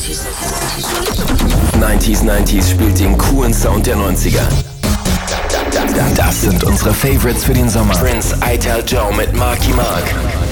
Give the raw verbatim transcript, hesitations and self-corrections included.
neunziger neunziger spielt den coolen Sound der neunziger. Das sind unsere Favorites für den Sommer. Prince, I Tell Joe mit Marky Mark.